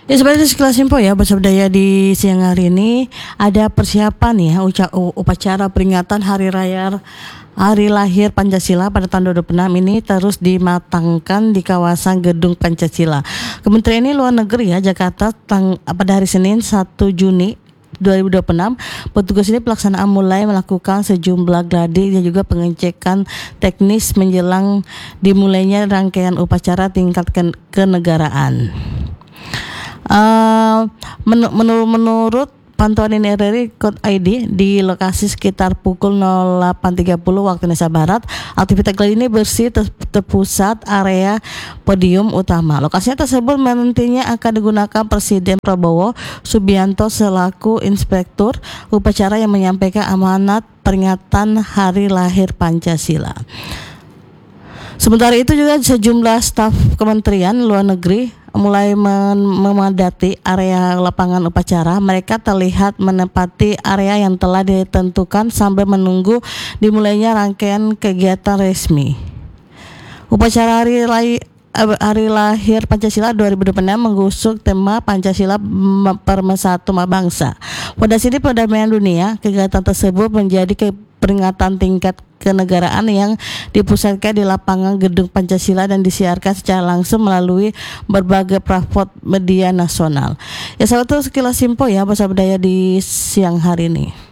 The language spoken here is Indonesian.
Ya, seperti sekilas info ya, Bersabdaya di siang hari ini ada persiapan ya upacara peringatan Hari Lahir Pancasila pada tahun 2026 ini terus dimatangkan di kawasan Gedung Pancasila. Kementerian Luar Negeri ya Jakarta pada hari Senin 1 Juni 2026, petugas ini pelaksanaan mulai melakukan sejumlah gladi dan juga pengecekan teknis menjelang dimulainya rangkaian upacara tingkat kenegaraan. Menurut pantauan NRRI Code ID di lokasi sekitar pukul 08.30 waktu Indonesia Barat, aktivitas gladi ini bersih terpusat area podium utama. Lokasinya tersebut nantinya akan digunakan Presiden Prabowo Subianto selaku inspektur upacara yang menyampaikan amanat peringatan Hari Lahir Pancasila. Sementara itu juga sejumlah staf Kementerian Luar Negeri mulai memadati area lapangan upacara. Mereka terlihat menempati area yang telah ditentukan sambil menunggu dimulainya rangkaian kegiatan resmi. Upacara Hari Lahir Pancasila 2026 menggusung tema Pancasila Pemersatu Bangsa. Pada sini perdamaian dunia, kegiatan tersebut menjadi peringatan tingkat kenegaraan yang dipusatkan di lapangan Gedung Pancasila dan disiarkan secara langsung melalui berbagai platform media nasional. Ya, sahabat, sekilas info ya Bersabdaya di siang hari ini.